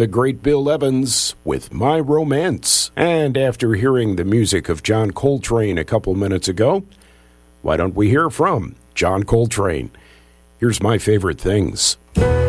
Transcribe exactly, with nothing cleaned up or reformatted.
the great Bill Evans with My Romance. And after hearing the music of John Coltrane a couple minutes ago, why don't we hear from John Coltrane? Here's My Favorite Things.